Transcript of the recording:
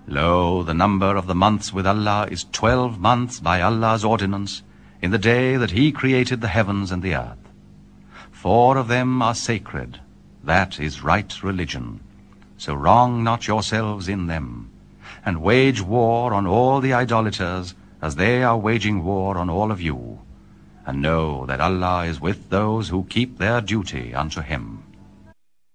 Lo, the number of the months with Allah is 12 months by Allah's ordinance, in the day that He created the heavens and the earth. 4 of them are sacred, that is right religion. So wrong not yourselves in them, and wage war on all the idolaters, as they are waging war on all of you. And know that Allah is with those who keep their duty unto Him.